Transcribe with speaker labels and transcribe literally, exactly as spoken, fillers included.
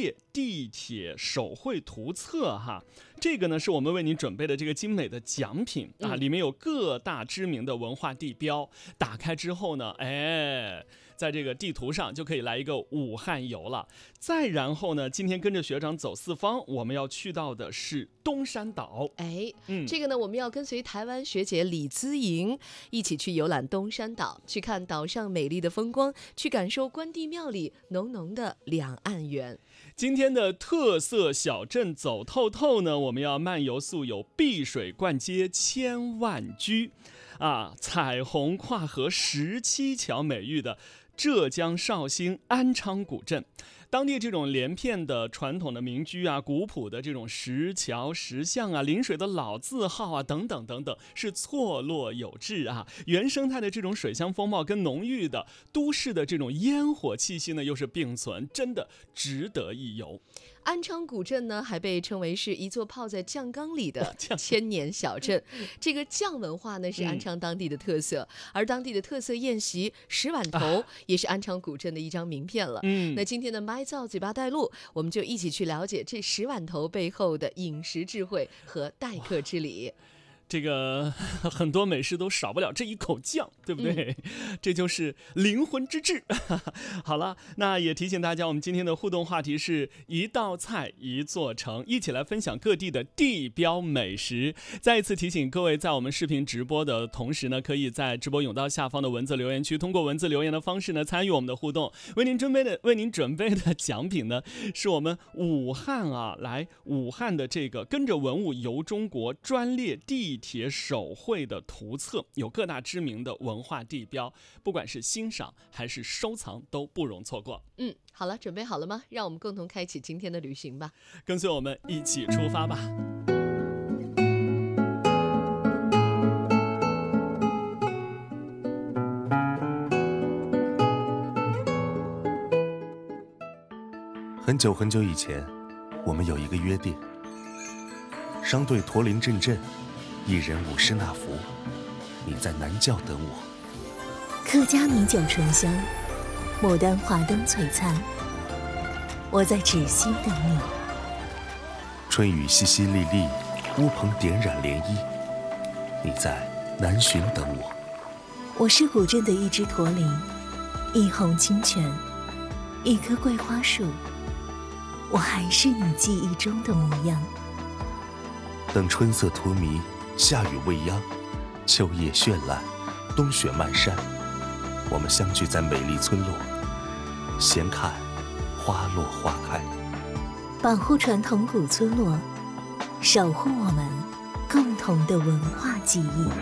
Speaker 1: 列地铁手绘图册哈。这个呢是我们为您准备的这个精美的奖品啊，里面有各大知名的文化地标，打开之后呢，哎，在这个地图上就可以来一个武汉游了。再然后呢，今天跟着学长走四方，我们要去到的是东山岛。
Speaker 2: 哎，
Speaker 1: 嗯，
Speaker 2: 这个呢，我们要跟随台湾学姐李姿莹一起去游览东山岛，去看岛上美丽的风光，去感受关帝庙里浓浓的两岸缘。
Speaker 1: 今天的特色小镇走透透呢，我们要漫游素有碧水灌接千万居，啊，彩虹跨河十七桥美誉的浙江绍兴安昌古镇。当地这种连片的传统的民居啊，古朴的这种石桥石巷啊，临水的老字号啊，等等等等，是错落有致啊。原生态的这种水乡风貌跟浓郁的都市的这种烟火气息呢，又是并存，真的值得一游。
Speaker 2: 安昌古镇呢，还被称为是一座泡在酱缸里的千年小镇。这个酱文化呢，是安昌当地的特色，嗯、而当地的特色宴席石碗头、啊、也是安昌古镇的一张名片了。嗯，那今天的麦造嘴巴带路，我们就一起去了解这石碗头背后的饮食智慧和待客之礼。
Speaker 1: 这个很多美食都少不了这一口酱，对不对？嗯、这就是灵魂之至。好了，那也提醒大家，我们今天的互动话题是一道菜一座城，一起来分享各地的地标美食。再一次提醒各位，在我们视频直播的同时呢，可以在直播甬道下方的文字留言区，通过文字留言的方式呢，参与我们的互动。为您准备的为您准备的奖品呢，是我们武汉啊，来武汉的这个跟着文物游中国专列地铁手绘的图册，有各大知名的文化地标，不管是欣赏还是收藏都不容错过。
Speaker 2: 嗯，好了，准备好了吗？让我们共同开启今天的旅行吧，
Speaker 1: 跟随我们一起出发吧。
Speaker 3: 很久很久以前，我们有一个约定，商队驼铃阵阵，一人舞狮那服，你在南教等我。
Speaker 4: 客家米酒醇香，牡丹花灯璀璨，我在芷溪等你。
Speaker 3: 春雨淅淅沥沥，乌篷点染涟漪，你在南浔等我。
Speaker 4: 我是古镇的一只驼铃，一泓清泉，一棵桂花树，我还是你记忆中的模样。
Speaker 3: 等春色荼蘼，夏雨未央，秋叶绚烂，冬雪漫山，我们相聚在美丽村落，闲看花落花开。
Speaker 4: 保护传统古村落，守护我们共同的文化记忆。